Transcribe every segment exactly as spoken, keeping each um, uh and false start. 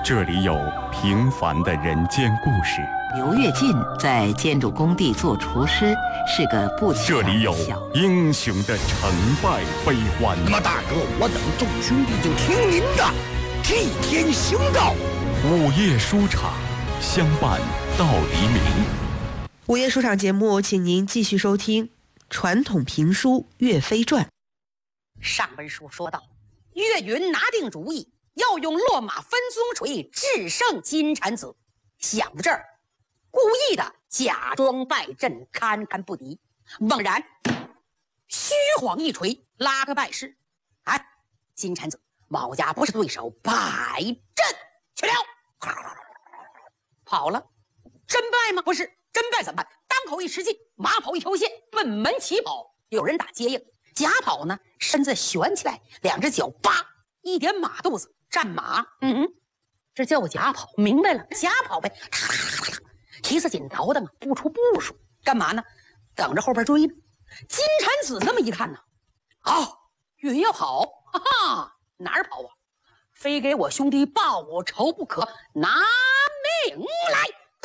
这里有平凡的人间故事， 刘跃进在建筑工地做厨师，是个不起眼的小。 这里有英雄的成败悲欢。 那么大哥，我等众兄弟就听您的，替天行道。 午夜书场，相伴到黎明。 午夜书场节目，请您继续收听传统评书《岳飞传》。 上文书说到，岳云拿定主意要用落马分鬃锤制胜金蝉子，想到这儿，故意的假装败阵，堪堪不敌。猛然虚晃一锤，拉个败势。哎，金蝉子毛家不是对手，败阵去了，跑了。真败吗？不是，真败怎么办？当口一吃劲，马跑一条线，奔门起跑。有人打接应，假跑呢，身子悬起来，两只脚叭一点马肚子，战马。嗯，这叫假跑，明白了，假跑呗。提着紧倒腾啊，不出步数，干嘛呢？等着后边追呢。金蝉子这么一看呢，哦，岳云要跑，哈哈，哪儿跑啊？非给我兄弟报仇不可，拿命来！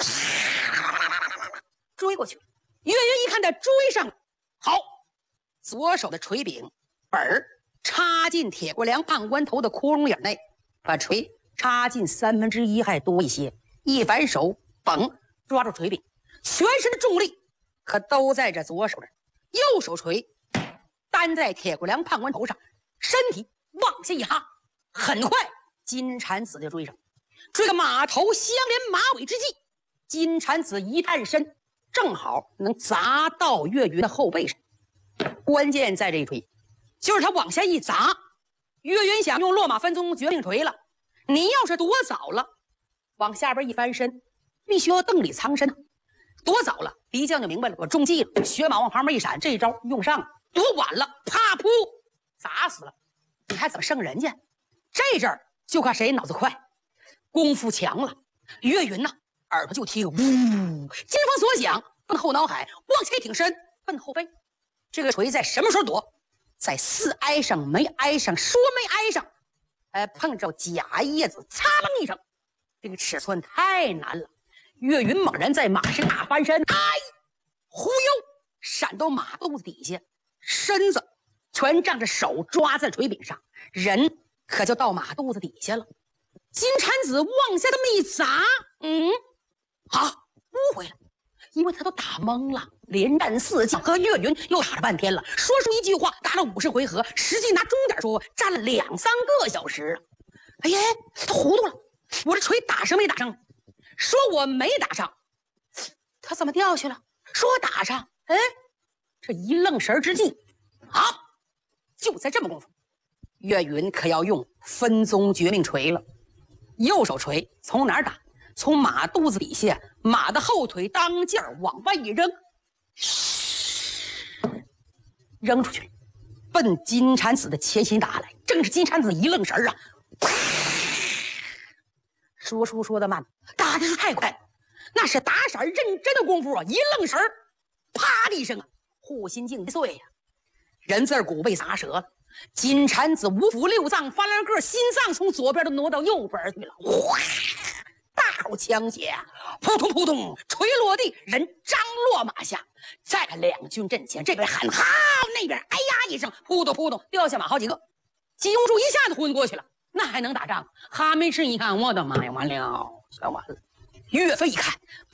追过去，岳云一看他追上了，好，左手的锤柄本儿插进铁锅梁判官头的窟窿眼内，把锤插进三分之一还多一些，一反手嘣抓住锤柄，全身的重力可都在这左手这儿，右手锤担在铁锅梁判官头上，身体往下一哈，很快金蝉子就追上，追个马头相连马尾之际，金蝉子一探身，正好能砸到岳云的后背上。关键在这一锤，就是他往下一砸，岳云想用落马分鬃绝命锤了，你要是躲早了，往下边一翻身，必须要蹬里藏身。躲早了，敌将就明白了，我中计了，血马往旁边一闪，这一招用上了。躲晚了，啪噗砸死了，你还怎么胜人家？这阵儿就看谁脑子快，功夫强了。岳云呐，耳朵就听，呜，金风所想，奔后脑海，往前挺身，奔后背。这个锤在什么时候躲？在似挨上没挨上，说没挨上，哎，碰着假叶子，擦楞一声，这个尺寸太难了。岳云猛然在马上大翻身，哎，忽悠闪到马肚子底下，身子全仗着手抓在锤柄上，人可就到马肚子底下了。金蝉子往下这么一砸，嗯，啊，误会了，因为他都打懵了，连战四将和岳云又打了半天了，说出一句话打了五十回合，实际拿钟点说战了两三个小时了。哎呀，他糊涂了，我这锤打上没打上？说我没打上，他怎么掉去了？说我打上，哎，这一愣神之际，啊，就在这么功夫，岳云可要用分鬃绝命锤了。右手锤从哪儿打？从马肚子底下，马的后腿当劲儿往外一扔，扔出去，奔金蝉子的前心打来。正是金蝉子一愣神啊，说书说得慢，打的是太快，那是打色认真的功夫啊！一愣神，啪的一声啊，护心镜一碎呀、啊，人字骨被砸折了。金蝉子五腑六脏翻了个，心脏从左边都挪到右边去了。哗，大口枪血，扑通扑通，锤落地，人张落马下。再看两军阵前，这边喊好，那边哎呀一声，扑通扑通掉下马好几个。金庸柱一下子昏过去了。那还能打仗？哈没吃一看，我的妈呀，完了，全完了。岳飞一看